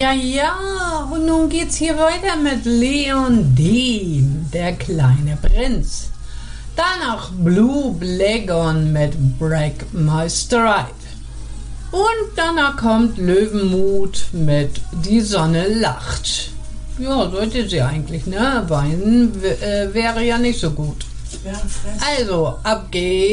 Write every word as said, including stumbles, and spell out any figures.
Ja, ja, und nun geht's hier weiter mit Leon Dean, der kleine Prinz. Danach Blue Blagon mit Break My Stride. Und danach kommt Löwenmut mit Die Sonne lacht. Ja, sollte sie eigentlich, ne? Weinen äh, wäre ja nicht so gut. Also, ab geht's.